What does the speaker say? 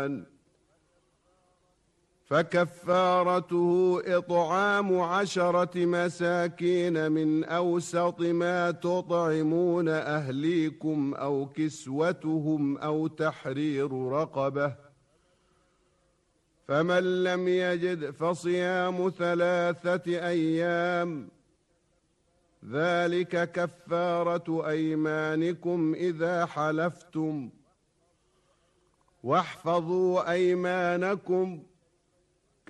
الرحمن فكفارته إطعام 10 مساكين من أوسط ما تطعمون أهليكم أو كسوتهم أو تحرير رقبة فمن لم يجد فصيام 3 أيام ذلك كفارة أيمانكم إذا حلفتم واحفظوا أيمانكم